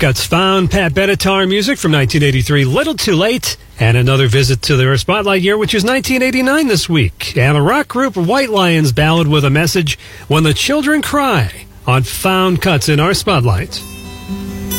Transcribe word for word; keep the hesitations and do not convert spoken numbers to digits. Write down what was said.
Cuts found Pat Benatar music from nineteen eighty-three, Little Too Late, and another visit to their spotlight year, which is nineteen eighty-nine this week. And a rock group, White Lions, ballad with a message, When the Children Cry, on Found Cuts in our spotlight.